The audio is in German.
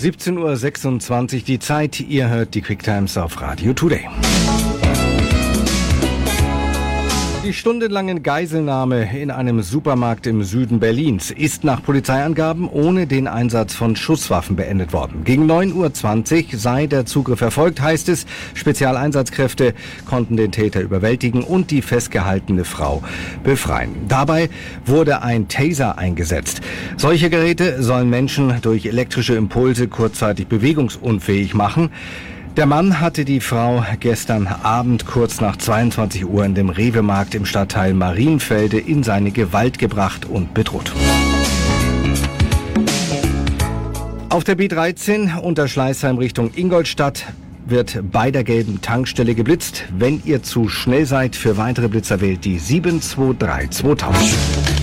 17.26 Uhr die Zeit. Ihr hört die Quick Times auf Radio Today. Die stundenlange Geiselnahme in einem Supermarkt im Süden Berlins ist nach Polizeiangaben ohne den Einsatz von Schusswaffen beendet worden. Gegen 9.20 Uhr sei der Zugriff erfolgt, heißt es. Spezialeinsatzkräfte konnten den Täter überwältigen und die festgehaltene Frau befreien. Dabei wurde ein Taser eingesetzt. Solche Geräte sollen Menschen durch elektrische Impulse kurzzeitig bewegungsunfähig machen. Der Mann hatte die Frau gestern Abend kurz nach 22 Uhr in dem Rewe-Markt im Stadtteil Marienfelde in seine Gewalt gebracht und bedroht. Auf der B13 unter Schleißheim Richtung Ingolstadt wird bei der gelben Tankstelle geblitzt. Wenn ihr zu schnell seid für weitere Blitzer, wählt die 723 2000.